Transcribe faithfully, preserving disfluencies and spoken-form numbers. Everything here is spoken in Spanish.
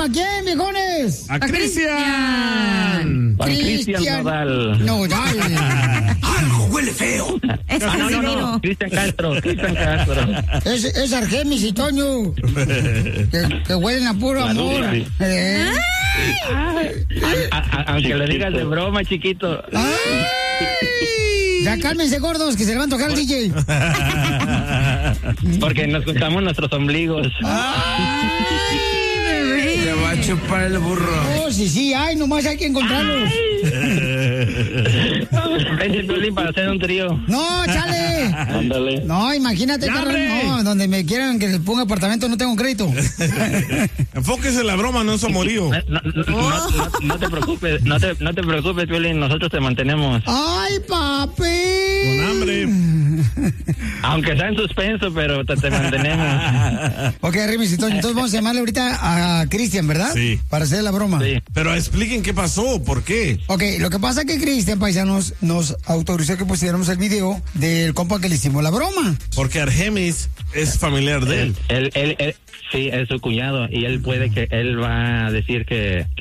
broma? ¿Quién, viejones? ¡A Cristian! Juan Cristian Nodal. Nodal. Algo huele feo. Ah, no, no, no. Cristian Castro, Cristian Castro. Es, es Argenis y Toño. que, que huelen a puro La amor. dura. ¿Eh? A- a- aunque le digas de broma, chiquito. ¡Ay! Ya cálmense, gordos, que se le va a tocar el D J. Porque nos juntamos nuestros ombligos. Te va a chupar el burro. Oh, sí, sí, ay, nomás hay que encontrarlos. Vente, Piolín, para hacer un trío. No, chale. Ándale. No, imagínate, ¡Ya, carnal, hombre! no, donde me quieran que les ponga apartamento no tengo crédito. Enfóquese en la broma, no en su amorío. No, no, no, no, no te preocupes, no te, no te preocupes, Piolín, nosotros te mantenemos. Ay, papi. Con hambre. Aunque sea en suspenso, pero te, te mantenemos. Ok, Rimis y Toño, entonces vamos a llamarle ahorita a Cristian, ¿verdad? Sí. Para hacer la broma. Sí. Pero expliquen qué pasó, por qué. Ok, lo que pasa es que Cristian, paisanos, nos autorizó que pusiéramos el video del compa que le hicimos la broma. Porque Argenis es familiar de él. Él, él, él, sí, es su cuñado y él puede que, él va a decir que,